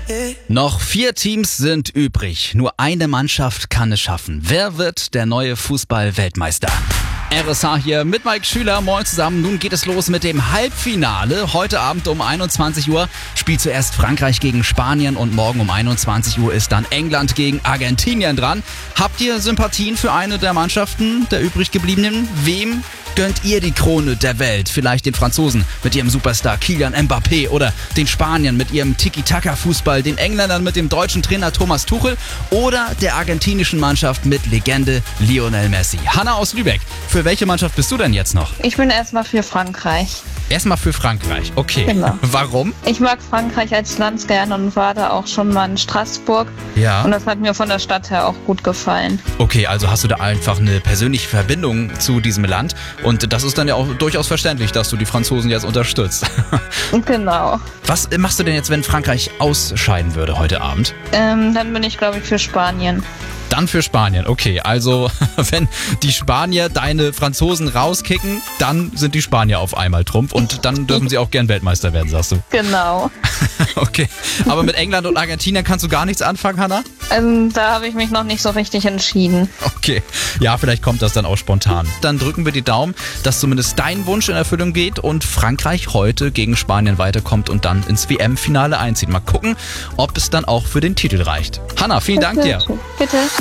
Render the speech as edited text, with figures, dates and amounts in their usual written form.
Noch 4 Teams sind übrig. Nur eine Mannschaft kann es schaffen. Wer wird der neue Fußball-Weltmeister? RSH hier mit Mike Schüler. Moin zusammen. Nun geht es los mit dem Halbfinale. Heute Abend um 21 Uhr spielt zuerst Frankreich gegen Spanien und morgen um 21 Uhr ist dann England gegen Argentinien dran. Habt ihr Sympathien für eine der Mannschaften der übrig gebliebenen? Wem gönnt ihr die Krone der Welt? Vielleicht den Franzosen mit ihrem Superstar Kylian Mbappé oder den Spaniern mit ihrem Tiki-Taka-Fußball, den Engländern mit dem deutschen Trainer Thomas Tuchel oder der argentinischen Mannschaft mit Legende Lionel Messi? Hanna aus Lübeck, für welche Mannschaft bist du denn jetzt noch? Ich bin erstmal für Frankreich. Erstmal für Frankreich, okay. Genau. Warum? Ich mag Frankreich als Land gern und war da auch schon mal in Straßburg. Ja. Und das hat mir von der Stadt her auch gut gefallen. Okay, also hast du da einfach eine persönliche Verbindung zu diesem Land und das ist dann ja auch durchaus verständlich, dass du die Franzosen jetzt unterstützt. Genau. Was machst du denn jetzt, wenn Frankreich ausscheiden würde heute Abend? Dann bin ich, glaube ich, für Spanien. Dann für Spanien, okay. Also wenn die Spanier deine Franzosen rauskicken, dann sind die Spanier auf einmal Trumpf und dann dürfen sie auch gern Weltmeister werden, sagst du. Genau. Okay, aber mit England und Argentinien kannst du gar nichts anfangen, Hanna? Da habe ich mich noch nicht so richtig entschieden. Okay, ja, vielleicht kommt das dann auch spontan. Dann drücken wir die Daumen, dass zumindest dein Wunsch in Erfüllung geht und Frankreich heute gegen Spanien weiterkommt und dann ins WM-Finale einzieht. Mal gucken, ob es dann auch für den Titel reicht. Hanna, vielen Dank dir. Bitte.